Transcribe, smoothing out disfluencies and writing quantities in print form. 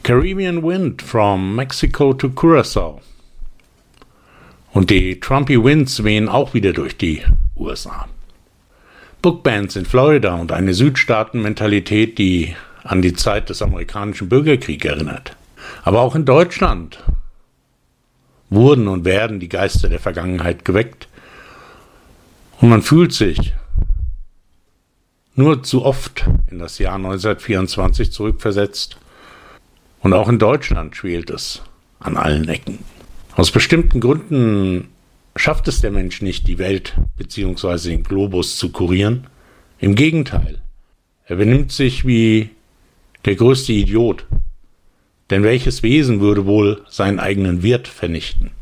Caribbean Wind from Mexico to Curaçao. Und die Trumpy Winds wehen auch wieder durch die USA. Bookbands in Florida und eine Südstaaten-Mentalität, die an die Zeit des amerikanischen Bürgerkriegs erinnert. Aber auch in Deutschland wurden und werden die Geister der Vergangenheit geweckt. Und man fühlt sich nur zu oft in das Jahr 1924 zurückversetzt. Und auch in Deutschland schwelt es an allen Ecken. Aus bestimmten Gründen schafft es der Mensch nicht, die Welt bzw. den Globus zu kurieren. Im Gegenteil, er benimmt sich wie der größte Idiot. Denn welches Wesen würde wohl seinen eigenen Wirt vernichten?